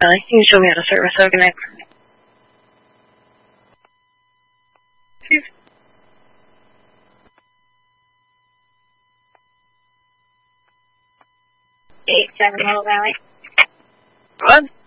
Valley. You can show me how to service. Have a good night. Cheers. 87 Mill Valley. What?